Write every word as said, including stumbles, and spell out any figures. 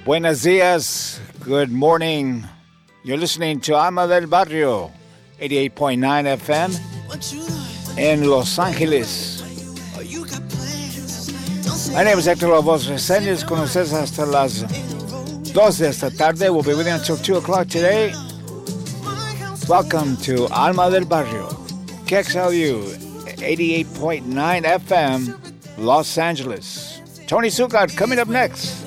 Buenos dias. Good morning. You're listening to Alma del Barrio, eighty-eight point nine F M in Los Angeles. My name is Hector Lavoz Reséndez, con ustedes hasta las dos de esta tarde. We'll be with you until two o'clock today. Welcome to Alma del Barrio, K X L U, eighty-eight point nine F M, Los Angeles. Tony Succat coming up next.